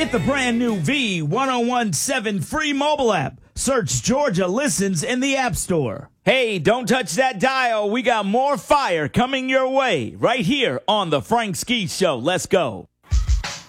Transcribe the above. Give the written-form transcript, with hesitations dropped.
Get the brand new V1017 free mobile app. Search Georgia Listens in the App Store. Hey, don't touch that dial. We got more fire coming your way right here on The Frank Ski Show. Let's go.